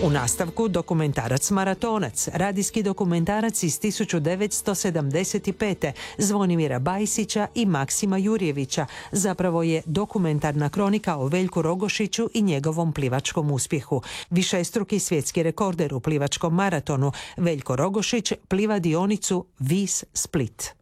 U nastavku dokumentarac Maratonac, radijski dokumentarac iz 1975. Zvonimira Bajsića i Maksima Jurjevića, zapravo je dokumentarna kronika o Veljku Rogošiću i njegovom plivačkom uspjehu. Višestruki svjetski rekorder u plivačkom maratonu, Veljko Rogošić pliva dionicu Vis-Split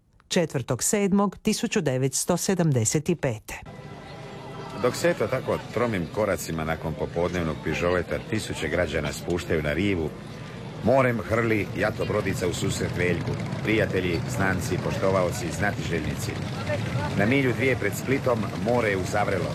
4.7.1975. Dok se eto tako tromim koracima nakon popodnevnog pižoleta tisuće građana spuštaju na rivu, morem hrli jato brodica u susret Veljku, prijatelji, znanci, poštovaoci, znatiželjnici. Na milju dvije pred Splitom more je uzavrelo.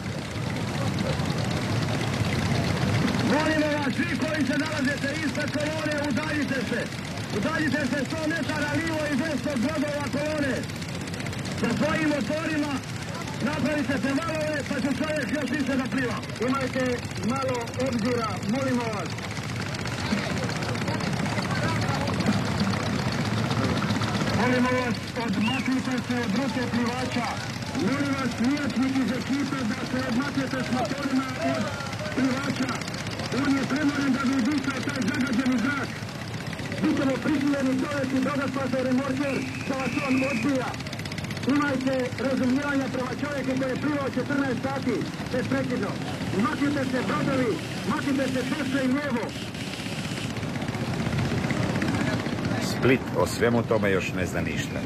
Molimo vas, svi koji se nalazite ispred kolone, udaljite se. Udaljite se 100 metara livo i desno brodova kolone. Sa svojim motorima napravite se valove, pa će čovjek još više da pliva. Imajte malo obzira, molimo vas. Molimo vas, odmaknite se od ruke plivača. Molim vas, liječniki iz ekipe da se odmaknete s motorima od plivača. On je premoren da bi udisao taj zagađeni zrak. Bićemo prisiljeni dovesti brodospasaj remorker da vas on odbija. Imajte razumijevanja prema čovjeku koji je plivao 14 sati besprekidno. Maknite se brodovi, maknite se desno i lijevo. Split o svemu tome još ne zna ništa.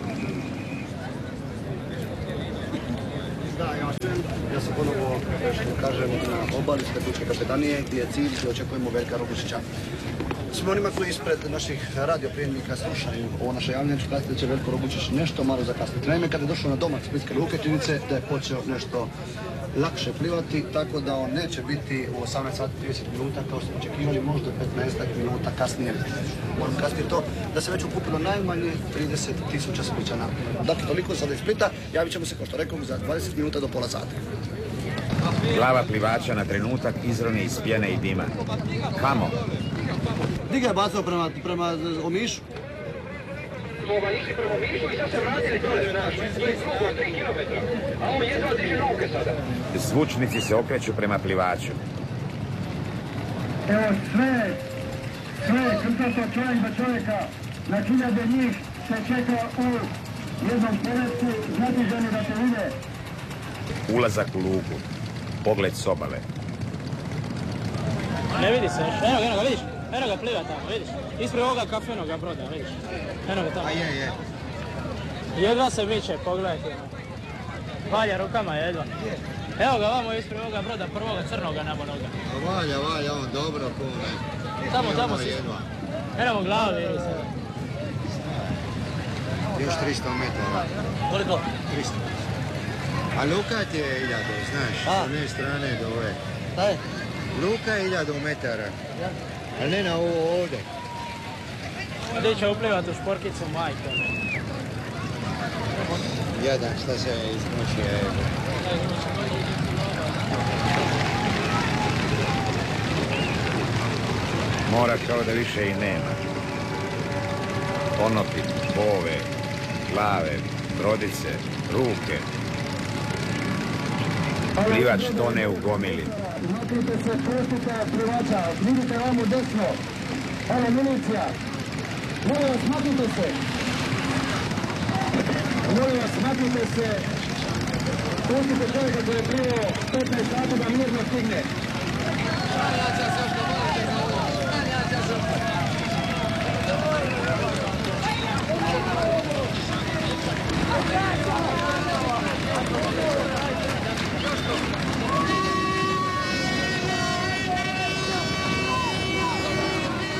Ja sam ponovo, što kažem, na obali Splitske kapetanije gdje je cilj gdje očekujemo Veljka Rogošića. Svim onima koji ispred naših radioprijemnika slušaju ovo naše javljanje, ću kazati da će Veljko Rogošić nešto malo zakasniti. Naime, kada je došao na domak Splitske luke, čini se da je počeo nešto lakše plivati, tako da on neće biti u 18 sati 30 minuta kao što smo očekivali, možda 15 minuta kasnije. Moram kasnije to da se već ukupilo najmanje 30.000 Splićana. Dakle, toliko sada iz Splita, javit ćemo se, kao što rekao, za 20 minuta do pola sata. Glava plivača na trenutak izroni iz pjene i dima. Kamo? Gdje ga je bacao prema Omišu? Išli prema Omišu i sad se vratili dole naš. Ili krugo 3 kilometra. A on jedva diže ruke sada. Zvučnici se okreću prema plivaču. Evo sve krcato čovjek za čovjeka, na hiljade njih se čeka u jednom poletku, znatiženi da se vide. Ulazak u luku. Pogled s obale. Ne vidi se još, eno ga, vidiš? Eno ga pliva tamo, vidiš? Ispred ovoga kafenoga broda, vidiš? Eno ga tamo. A je. Jedva se miče, pogledajte. Valja rukama, jedva. Evo ga vamo ispred ovoga broda, prvoga crnoga nabonoga. Valja, on dobro kome. Tamo si. Eno mu glava, vidi se. Još 300 metara. Koliko? 300. A luka ti je 1000, znaš, s one strane do ove. Šta je? Luka je 1000 metara. Ali ne na ovo ovdje. Gdje će uplivat u šporkicu majka? Jedan, šta se izmučio? Mora kao da više i nema. Konopi, bove, glave, brodice, ruke. Plivač tone u gomili. Maknite se, pustite plivača, vidite vamo desno. Evo milicija. Molim vas, maknite se. Pustite čovjeka koji je plivao 15 sati da mirno stigne.